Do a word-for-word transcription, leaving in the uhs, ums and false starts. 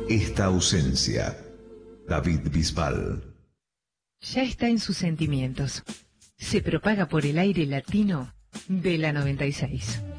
esta ausencia. David Bisbal. Ya está en sus sentimientos. Se propaga por el aire latino de la noventa y seis.